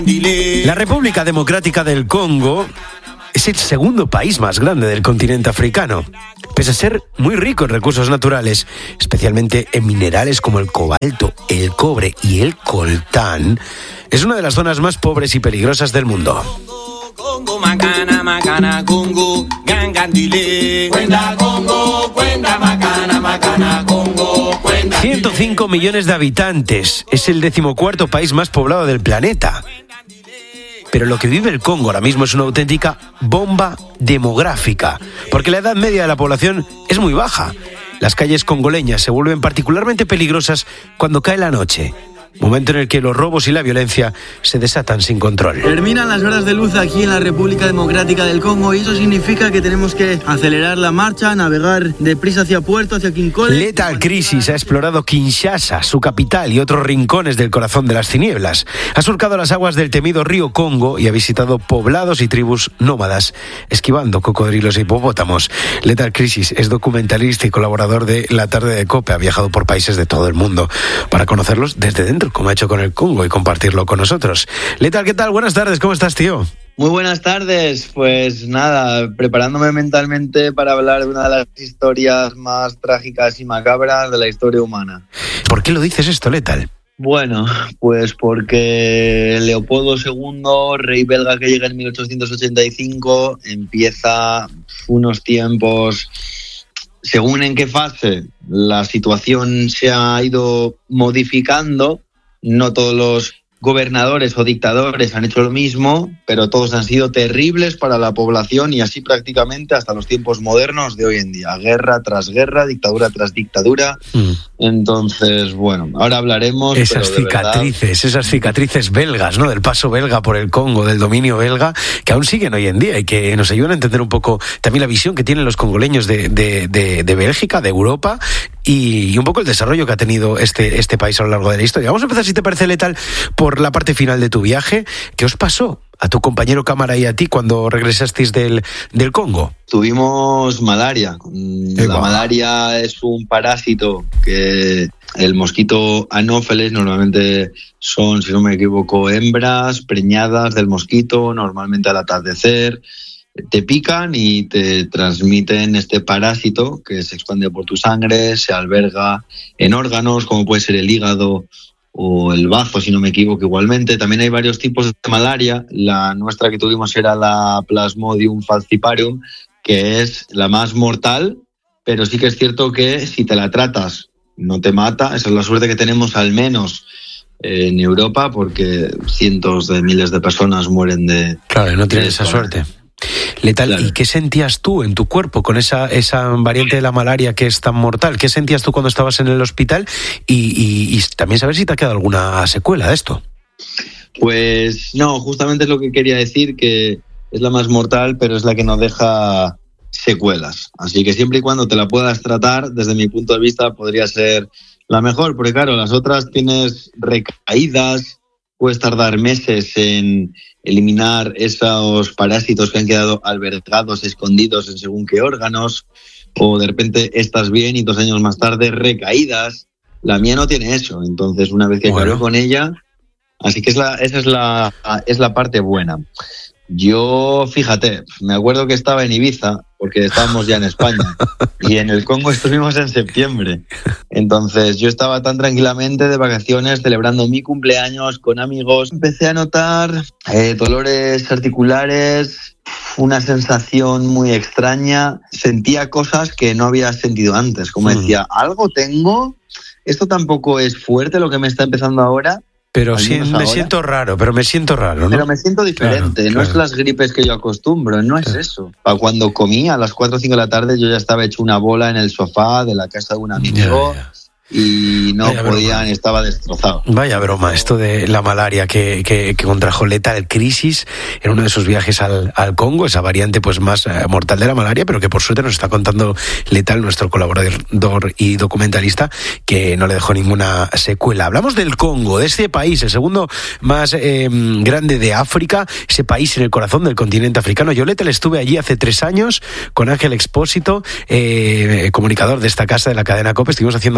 La República Democrática del Congo es el segundo país más grande del continente africano. Pese a ser muy rico en recursos naturales, especialmente en minerales como el cobalto, el cobre y el coltán, es una de las zonas más pobres y peligrosas del mundo. 105 millones de habitantes. Es el 14º país más poblado del planeta. Pero lo que vive el Congo ahora mismo es una auténtica bomba demográfica, porque la edad media de la población es muy baja. Las calles congoleñas se vuelven particularmente peligrosas cuando cae la noche, momento en el que los robos y la violencia se desatan sin control. Terminan las horas de luz aquí en la República Democrática del Congo y eso significa que tenemos que acelerar la marcha, navegar deprisa hacia Puerto, hacia Kinkole. Lethal Crisis ha explorado Kinshasa, su capital, y otros rincones del corazón de las tinieblas. Ha surcado las aguas del temido río Congo y ha visitado poblados y tribus nómadas, esquivando cocodrilos e hipopótamos. Lethal Crisis es documentalista y colaborador de La Tarde de COPE. Ha viajado por países de todo el mundo para conocerlos desde dentro, como ha hecho con el Congo, y compartirlo con nosotros. Lethal, ¿qué tal? Buenas tardes, ¿cómo estás, tío? Muy buenas tardes, pues nada, preparándome mentalmente para hablar de una de las historias más trágicas y macabras de la historia humana. ¿Por qué lo dices esto, Lethal? Bueno, pues porque Leopoldo II, rey belga que llega en 1885, empieza unos tiempos. Según en qué fase la situación se ha ido modificando, no todos los gobernadores o dictadores han hecho lo mismo, pero todos han sido terribles para la población y así prácticamente hasta los tiempos modernos de hoy en día. Guerra tras guerra, dictadura tras dictadura. Entonces, bueno, ahora hablaremos. Esas cicatrices belgas, ¿no? Del paso belga por el Congo, del dominio belga, que aún siguen hoy en día y que nos ayudan a entender un poco también la visión que tienen los congoleños de Bélgica, de Europa, y un poco el desarrollo que ha tenido este país a lo largo de la historia. Vamos a empezar, si te parece, Lethal, por la parte final de tu viaje. ¿Qué os pasó a tu compañero cámara y a ti cuando regresasteis del Congo? Tuvimos malaria. La malaria es un parásito que el mosquito Anopheles normalmente son, si no me equivoco, hembras preñadas del mosquito, normalmente al atardecer. Te pican y te transmiten este parásito que se expande por tu sangre, se alberga en órganos como puede ser el hígado o el bazo, si no me equivoco, igualmente. También hay varios tipos de malaria. La nuestra que tuvimos era la Plasmodium falciparum, que es la más mortal, pero sí que es cierto que si te la tratas no te mata. Esa es la suerte que tenemos, al menos en Europa, porque cientos de miles de personas mueren de... Claro, no tienes esa suerte. Lethal, claro. ¿Y qué sentías tú en tu cuerpo con esa variante de la malaria que es tan mortal? ¿Qué sentías tú cuando estabas en el hospital? Y también saber si te ha quedado alguna secuela de esto. Pues no, justamente es lo que quería decir, que es la más mortal, pero es la que no deja secuelas. Así que siempre y cuando te la puedas tratar, desde mi punto de vista, podría ser la mejor, porque claro, las otras tienes recaídas, puedes tardar meses en eliminar esos parásitos que han quedado albergados, escondidos en según qué órganos, o de repente estás bien y 2 años más tarde recaídas. La mía no tiene eso, entonces una vez que acabé con ella, así que esa es la parte buena. Yo, fíjate, me acuerdo que estaba en Ibiza, porque estábamos ya en España, y en el Congo estuvimos en septiembre. Entonces yo estaba tan tranquilamente de vacaciones, celebrando mi cumpleaños con amigos. Empecé a notar dolores articulares, una sensación muy extraña. Sentía cosas que no había sentido antes, como decía, algo tengo, esto tampoco es fuerte lo que me está empezando ahora. Pero sí, me siento raro, ¿no? Pero me siento diferente, claro. No es las gripes que yo acostumbro, no es eso. Cuando comí a las 4 o 5 de la tarde yo ya estaba hecho una bola en el sofá de la casa de un amigo. Y no podían, estaba destrozado. Vaya broma, esto de la malaria que contrajo Lethal Crisis en uno de sus viajes al Congo, esa variante pues más mortal de la malaria, pero que por suerte nos está contando Lethal, nuestro colaborador y documentalista, que no le dejó ninguna secuela. Hablamos del Congo, de este país, el segundo más grande de África, ese país en el corazón del continente africano. Yo, Lethal, estuve allí hace 3 años con Ángel Expósito, comunicador de esta casa de la cadena COPE. Estuvimos haciendo allí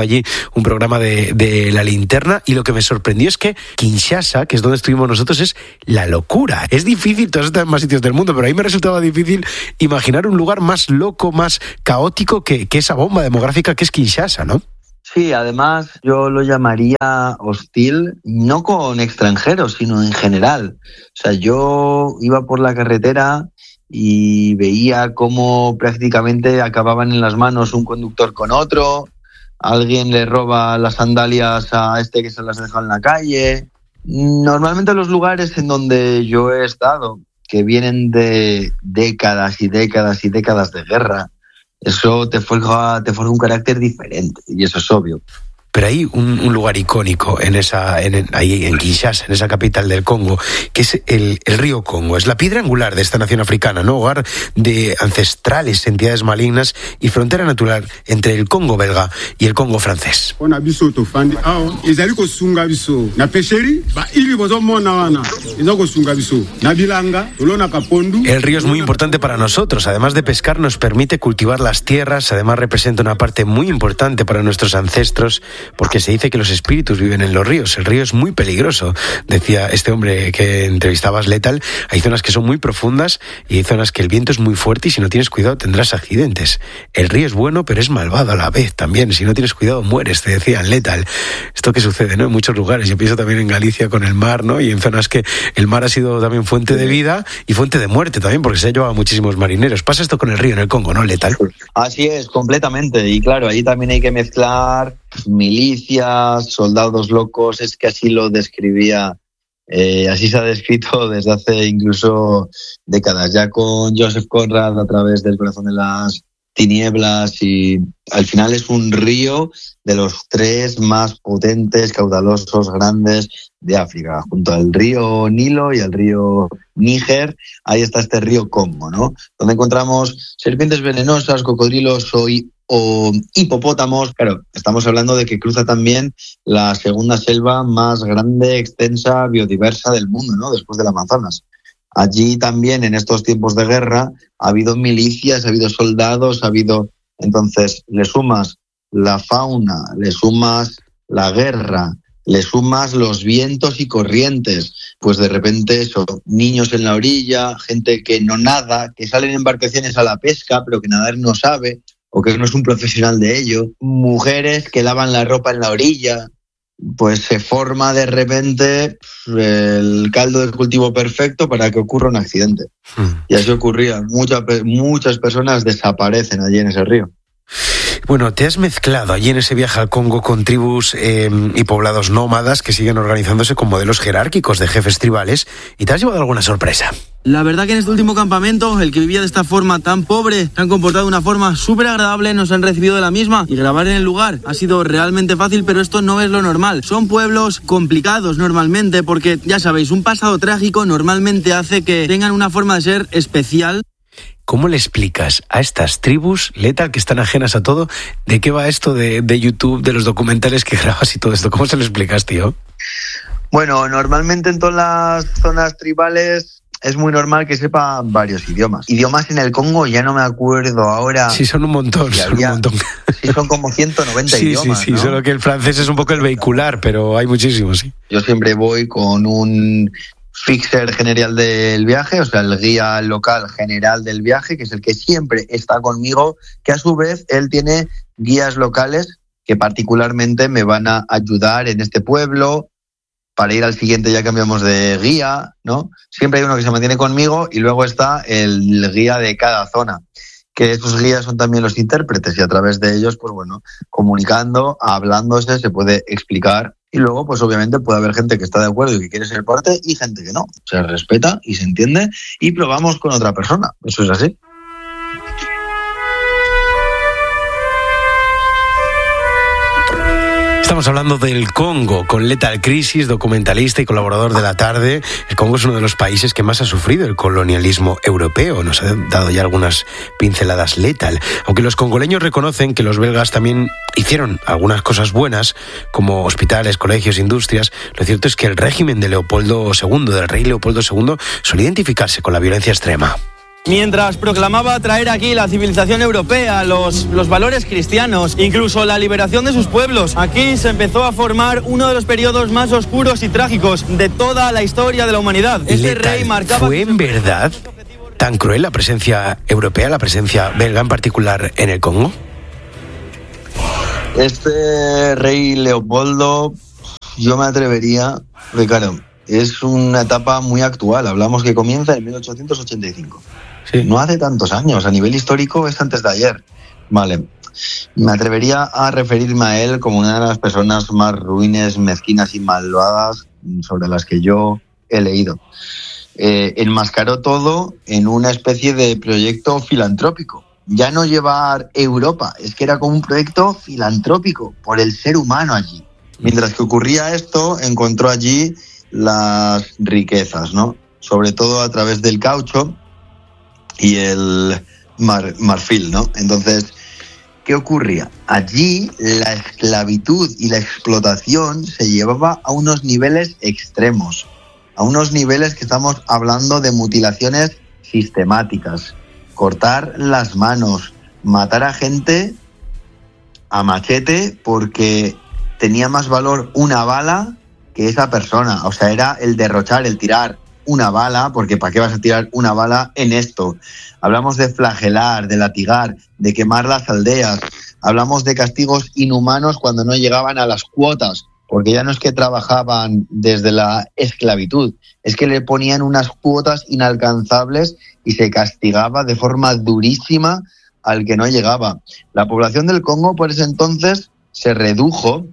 un programa de La Linterna, y lo que me sorprendió es que Kinshasa, que es donde estuvimos nosotros, es la locura. Es difícil, todos están en más sitios del mundo, pero a mí me resultaba difícil imaginar un lugar más loco, más caótico que esa bomba demográfica que es Kinshasa, ¿no? Sí, además yo lo llamaría hostil, no con extranjeros, sino en general. O sea, yo iba por la carretera y veía cómo prácticamente acababan en las manos un conductor con otro, alguien le roba las sandalias a este que se las deja en la calle. Normalmente los lugares en donde yo he estado, que vienen de décadas y décadas y décadas de guerra, eso te forja un carácter diferente, y eso es obvio. Pero hay un lugar icónico ahí en Kinshasa, en esa capital del Congo, que es el río Congo. Es la piedra angular de esta nación africana, ¿no? Hogar de ancestrales entidades malignas y frontera natural entre el Congo belga y el Congo francés. El río es muy importante para nosotros. Además de pescar, nos permite cultivar las tierras. Además, representa una parte muy importante para nuestros ancestros, porque se dice que los espíritus viven en los ríos. El río es muy peligroso, decía este hombre que entrevistabas, Lethal. Hay zonas que son muy profundas y hay zonas que el viento es muy fuerte y si no tienes cuidado tendrás accidentes. El río es bueno, pero es malvado a la vez también. Si no tienes cuidado mueres, te decían, Lethal. Esto que sucede, ¿no? En muchos lugares. Yo pienso también en Galicia con el mar, ¿no? Y en zonas que el mar ha sido también fuente de vida y fuente de muerte también, porque se ha llevado a muchísimos marineros. Pasa esto con el río en el Congo, ¿no, Lethal? Así es, completamente. Y claro, ahí también hay que mezclar milicias, soldados locos. Es que así lo describía, así se ha descrito desde hace incluso décadas, ya con Joseph Conrad a través del Corazón de las Tinieblas, y al final es un río de los 3 más potentes, caudalosos, grandes de África, junto al río Nilo y al río Níger. Ahí está este río Congo, ¿no? Donde encontramos serpientes venenosas, cocodrilos o hipopótamos. Claro, estamos hablando de que cruza también la segunda selva más grande, extensa, biodiversa del mundo, ¿no? Después del Amazonas. Allí también, en estos tiempos de guerra, ha habido milicias, ha habido soldados, Entonces, le sumas la fauna, le sumas la guerra, le sumas los vientos y corrientes, pues de repente eso, niños en la orilla, gente que no nada, que salen en embarcaciones a la pesca, pero que nadar no sabe, o que no es un profesional de ello, mujeres que lavan la ropa en la orilla. Pues se forma de repente el caldo de cultivo perfecto para que ocurra un accidente. Y así ocurría. Muchas personas desaparecen allí en ese río. Bueno, te has mezclado allí en ese viaje al Congo con tribus y poblados nómadas que siguen organizándose con modelos jerárquicos de jefes tribales, y te has llevado alguna sorpresa. La verdad que en este último campamento, el que vivía de esta forma tan pobre, se han comportado de una forma súper agradable, nos han recibido de la misma, y grabar en el lugar ha sido realmente fácil, pero esto no es lo normal. Son pueblos complicados normalmente, porque ya sabéis, un pasado trágico normalmente hace que tengan una forma de ser especial. ¿Cómo le explicas a estas tribus, Lethal, que están ajenas a todo, de qué va esto de YouTube, de los documentales que grabas y todo esto? ¿Cómo se lo explicas, tío? Bueno, normalmente en todas las zonas tribales es muy normal que sepa varios idiomas. Idiomas en el Congo ya no me acuerdo ahora. Sí, son un montón, Sí, son como 190 idiomas, Sí, ¿no? Solo que el francés es un poco el vehicular, pero hay muchísimos, sí. Yo siempre voy con un fixer general del viaje, o sea, el guía local general del viaje, que es el que siempre está conmigo, que a su vez él tiene guías locales que particularmente me van a ayudar en este pueblo. Para ir al siguiente ya cambiamos de guía, ¿no? Siempre hay uno que se mantiene conmigo y luego está el guía de cada zona, que esos guías son también los intérpretes, y a través de ellos, pues bueno, comunicando, hablándose, se puede explicar. Y luego, pues obviamente puede haber gente que está de acuerdo y que quiere ser parte, y gente que no. Se respeta y se entiende, y probamos con otra persona. Eso es así. Estamos hablando del Congo con Lethal Crisis, documentalista y colaborador de La Tarde. El Congo es uno de los países que más ha sufrido el colonialismo europeo. Nos ha dado ya algunas pinceladas, Lethal. Aunque los congoleños reconocen que los belgas también hicieron algunas cosas buenas, como hospitales, colegios, industrias, lo cierto es que el régimen de Leopoldo II, del rey Leopoldo II, suele identificarse con la violencia extrema. Mientras proclamaba traer aquí la civilización europea, los valores cristianos, incluso la liberación de sus pueblos, aquí se empezó a formar uno de los periodos más oscuros y trágicos de toda la historia de la humanidad. Este rey marcaba... ¿Fue en verdad tan cruel la presencia europea, la presencia belga en particular en el Congo? Este rey Leopoldo, yo me atrevería, porque claro, es una etapa muy actual. Hablamos que comienza en 1885. Sí. No hace tantos años, a nivel histórico es antes de ayer. Vale, me atrevería a referirme a él como una de las personas más ruines, mezquinas y malvadas sobre las que yo he leído. Enmascaró todo en una especie de proyecto filantrópico. Ya no llevar Europa, es que era como un proyecto filantrópico por el ser humano allí. Mientras que ocurría esto, encontró allí las riquezas, ¿no? Sobre todo a través del caucho y el marfil, ¿no? Entonces, ¿qué ocurría? Allí la esclavitud y la explotación se llevaba a unos niveles extremos, a unos niveles que estamos hablando de mutilaciones sistemáticas, cortar las manos, matar a gente a machete porque tenía más valor una bala que esa persona. O sea, era el derrochar, el tirar una bala, porque ¿para qué vas a tirar una bala en esto? Hablamos de flagelar, de latigar, de quemar las aldeas. Hablamos de castigos inhumanos cuando no llegaban a las cuotas, porque ya no es que trabajaban desde la esclavitud, es que le ponían unas cuotas inalcanzables y se castigaba de forma durísima al que no llegaba. La población del Congo por ese entonces se redujo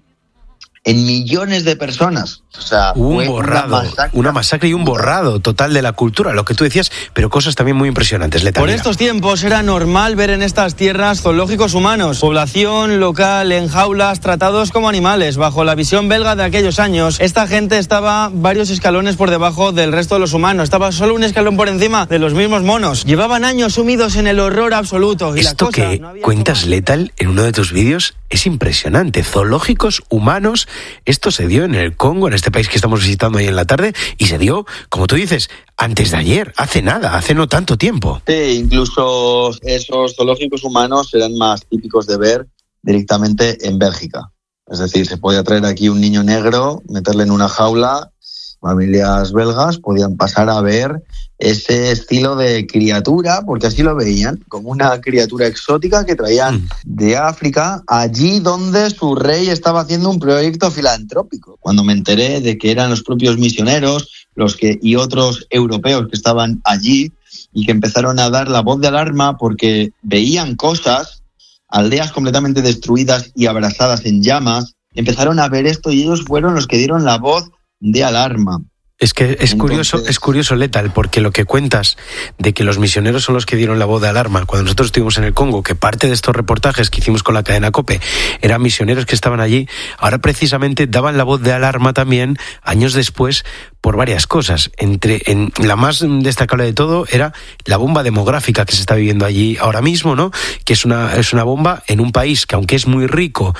en millones de personas. O sea, un borrado, una masacre y un borrado total de la cultura, lo que tú decías, pero cosas también muy impresionantes. Por estos tiempos era normal ver en estas tierras zoológicos humanos, población local en jaulas, tratados como animales. Bajo la visión belga de aquellos años, esta gente estaba varios escalones por debajo del resto de los humanos, estaba solo un escalón por encima de los mismos monos. Llevaban años sumidos en el horror absoluto. Y esto que cuentas, Lethal, en uno de tus vídeos es impresionante. Zoológicos humanos, esto se dio en el Congo, en este país que estamos visitando ahí en la tarde, y se dio, como tú dices, antes de ayer, hace nada, hace no tanto tiempo. Sí, incluso esos zoológicos humanos eran más típicos de ver directamente en Bélgica. Es decir, se podía traer aquí un niño negro, meterle en una jaula, familias belgas podían pasar a ver ese estilo de criatura, porque así lo veían, como una criatura exótica que traían de África, allí donde su rey estaba haciendo un proyecto filantrópico. Cuando me enteré de que eran los propios misioneros y otros europeos que estaban allí y que empezaron a dar la voz de alarma porque veían cosas, aldeas completamente destruidas y abrasadas en llamas, empezaron a ver esto y ellos fueron los que dieron la voz de alarma. Es que es curioso, Lethal, porque lo que cuentas de que los misioneros son los que dieron la voz de alarma, cuando nosotros estuvimos en el Congo, que parte de estos reportajes que hicimos con la cadena COPE eran misioneros que estaban allí, ahora precisamente daban la voz de alarma también años después por varias cosas. En la más destacable de todo era la bomba demográfica que se está viviendo allí ahora mismo, ¿no? Que es una bomba en un país que, aunque es muy rico,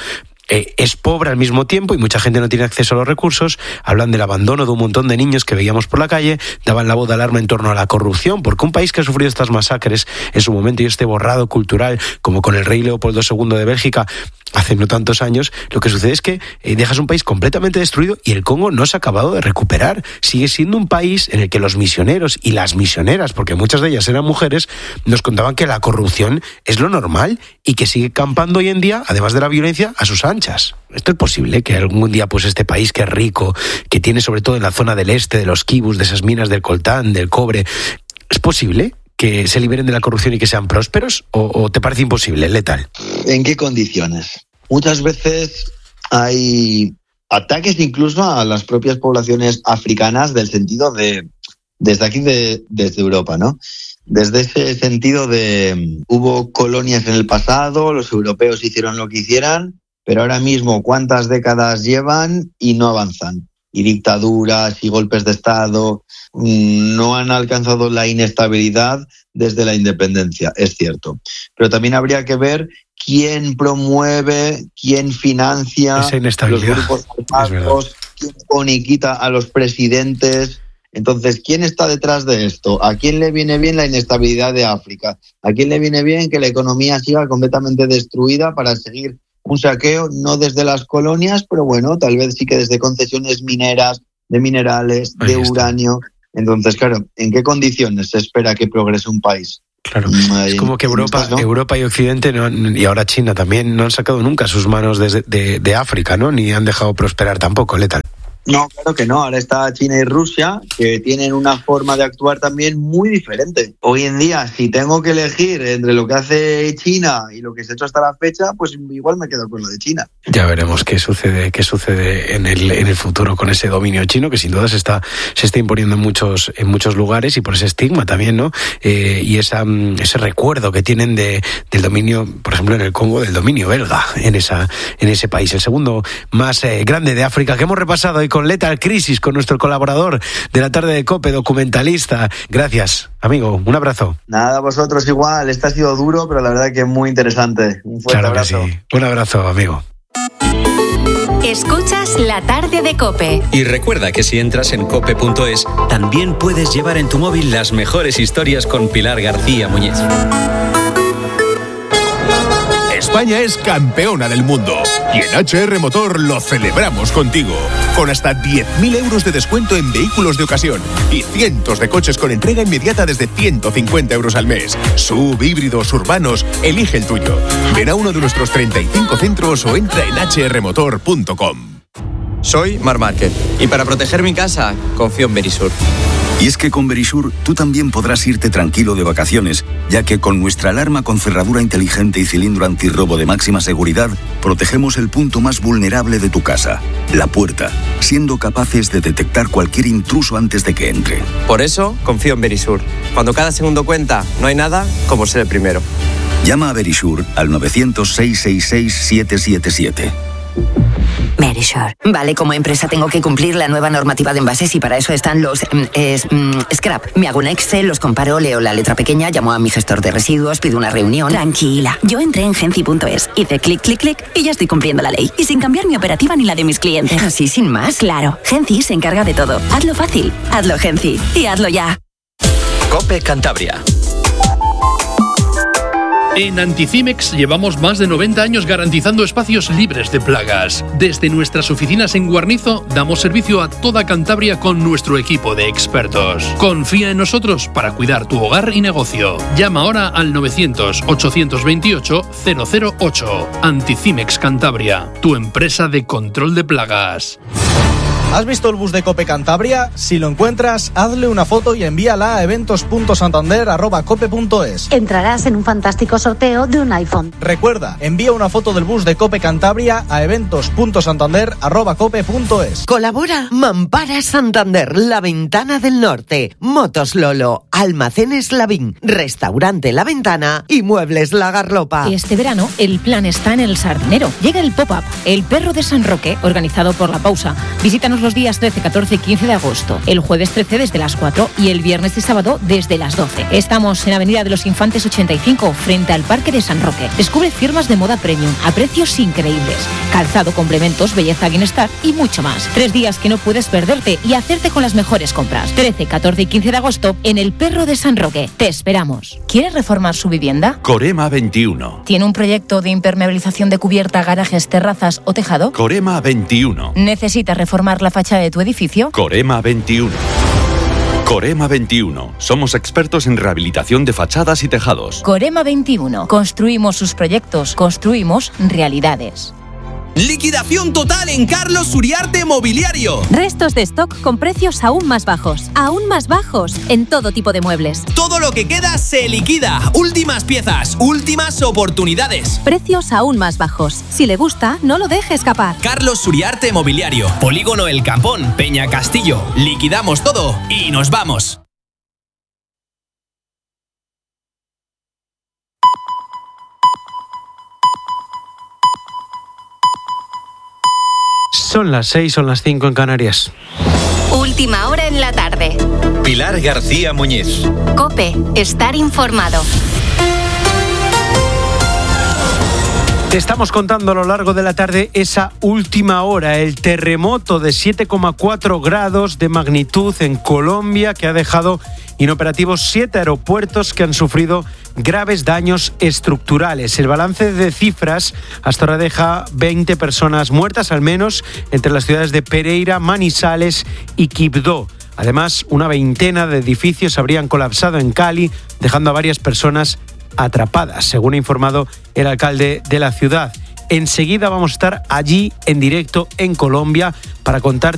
es pobre al mismo tiempo y mucha gente no tiene acceso a los recursos. Hablan del abandono de un montón de niños que veíamos por la calle, daban la voz de alarma en torno a la corrupción, porque un país que ha sufrido estas masacres en su momento y este borrado cultural, como con el rey Leopoldo II de Bélgica hace no tantos años, lo que sucede es que dejas un país completamente destruido y el Congo no se ha acabado de recuperar. Sigue siendo un país en el que los misioneros y las misioneras, porque muchas de ellas eran mujeres, nos contaban que la corrupción es lo normal y que sigue campando hoy en día, además de la violencia, a sus anchas. ¿Esto es posible que algún día pues este país que es rico, que tiene sobre todo en la zona del este, de los kibus, de esas minas del coltán, del cobre, es posible que se liberen de la corrupción y que sean prósperos? ¿O te parece imposible, Lethal? ¿En qué condiciones? Muchas veces hay ataques incluso a las propias poblaciones africanas, del sentido de, desde aquí, desde Europa, ¿no? Desde ese sentido de hubo colonias en el pasado, los europeos hicieron lo que hicieran, pero ahora mismo cuántas décadas llevan y no avanzan. Y dictaduras y golpes de Estado no han alcanzado la inestabilidad desde la independencia, es cierto. Pero también habría que ver quién promueve, quién financia esa inestabilidad, los grupos armados, quién pone y quita a los presidentes Entonces, ¿quién está detrás de esto? ¿A quién le viene bien la inestabilidad de África? ¿A quién le viene bien que la economía siga completamente destruida para seguir un saqueo, no desde las colonias, pero bueno, tal vez sí que desde concesiones mineras, de minerales, de uranio? Entonces, claro, ¿en qué condiciones se espera que progrese un país? Claro, es como que Europa y Occidente, y ahora China también, no han sacado nunca sus manos de África, ¿no? Ni han dejado prosperar tampoco, Letal. No, claro que no. Ahora está China y Rusia, que tienen una forma de actuar también muy diferente. Hoy en día, si tengo que elegir entre lo que hace China y lo que se ha hecho hasta la fecha, pues igual me quedo con lo de China. Ya veremos qué sucede en el futuro con ese dominio chino, que sin duda se está imponiendo en muchos lugares, y por ese estigma también, ¿no? Y ese recuerdo que tienen del dominio, por ejemplo, en el Congo, del dominio belga en ese país, el segundo más grande de África, que hemos repasado hoy con Lethal Crisis, con nuestro colaborador de la tarde de COPE, documentalista. Gracias, amigo, un abrazo. Nada, vosotros igual, este ha sido duro, pero la verdad que muy interesante. Un fuerte abrazo. Que sí. Un abrazo, amigo. Escuchas La Tarde de COPE. Y recuerda que si entras en cope.es, también puedes llevar en tu móvil las mejores historias con Pilar García Muñiz. España es campeona del mundo y en HR Motor lo celebramos contigo, con hasta 10.000 euros de descuento en vehículos de ocasión y cientos de coches con entrega inmediata desde 150 euros al mes. SUV, híbridos, urbanos, elige el tuyo. Ven a uno de nuestros 35 centros o entra en hrmotor.com. Soy Marc Márquez y para proteger mi casa confío en Verisur. Y es que con Verisur tú también podrás irte tranquilo de vacaciones, ya que con nuestra alarma con cerradura inteligente y cilindro antirrobo de máxima seguridad, protegemos el punto más vulnerable de tu casa, la puerta, siendo capaces de detectar cualquier intruso antes de que entre. Por eso confío en Verisur. Cuando cada segundo cuenta, no hay nada como ser el primero. Llama a Verisur al 900-666-777. Verisur. Vale, como empresa tengo que cumplir la nueva normativa de envases y para eso están los scrap. Me hago un Excel, los comparo, leo la letra pequeña, llamo a mi gestor de residuos, pido una reunión. Tranquila, yo entré en Genci.es, hice clic, clic, clic y ya estoy cumpliendo la ley. Y sin cambiar mi operativa ni la de mis clientes. ¿Así sin más? Claro, Genci se encarga de todo. Hazlo fácil, hazlo Genci y hazlo ya. COPE Cantabria. En Anticimex llevamos más de 90 años garantizando espacios libres de plagas. Desde nuestras oficinas en Guarnizo damos servicio a toda Cantabria con nuestro equipo de expertos. Confía en nosotros para cuidar tu hogar y negocio. Llama ahora al 900-828-008. Anticimex Cantabria, tu empresa de control de plagas. ¿Has visto el bus de COPE Cantabria? Si lo encuentras, hazle una foto y envíala a eventos.santander@cope.es. Entrarás en un fantástico sorteo de un iPhone. Recuerda, envía una foto del bus de COPE Cantabria a eventos.santander@cope.es. Colabora Mampara Santander, La Ventana del Norte, Motos Lolo, Almacenes Lavín, Restaurante La Ventana y Muebles La Garlopa. Este verano el plan está en el Sardinero. Llega el pop-up, el perro de San Roque, organizado por La Pausa. Visítanos los días 13, 14 y 15 de agosto. El jueves 13 desde las 4 y el viernes y sábado desde las 12. Estamos en Avenida de los Infantes 85, frente al Parque de San Roque. Descubre firmas de moda premium a precios increíbles. Calzado, complementos, belleza, bienestar y mucho más. 3 días que no puedes perderte y hacerte con las mejores compras. 13, 14 y 15 de agosto en el Perro de San Roque. Te esperamos. ¿Quieres reformar su vivienda? Corema 21. ¿Tiene un proyecto de impermeabilización de cubierta, garajes, terrazas o tejado? Corema 21. ¿Necesitas reformar la fachada de tu edificio? Corema 21. Corema 21. Somos expertos en rehabilitación de fachadas y tejados. Corema 21. Construimos sus proyectos, construimos realidades. Liquidación total en Carlos Uriarte Mobiliario. Restos de stock con precios aún más bajos en todo tipo de muebles. Todo lo que queda se liquida. Últimas piezas, últimas oportunidades. Precios aún más bajos. Si le gusta, no lo deje escapar. Carlos Uriarte Mobiliario. Polígono El Campón, Peña Castillo. Liquidamos todo y nos vamos. Son las 6, son las 5 en Canarias. Última hora en la tarde. Pilar García Muñiz. COPE, estar informado. Te estamos contando a lo largo de la tarde esa última hora, el terremoto de 7,4 grados de magnitud en Colombia que ha dejado inoperativos 7 aeropuertos que han sufrido graves daños estructurales. El balance de cifras hasta ahora deja 20 personas muertas al menos entre las ciudades de Pereira, Manizales y Quibdó. Además, una veintena de edificios habrían colapsado en Cali, dejando a varias personas atrapadas, según ha informado el alcalde de la ciudad. Enseguida vamos a estar allí en directo en Colombia para contarte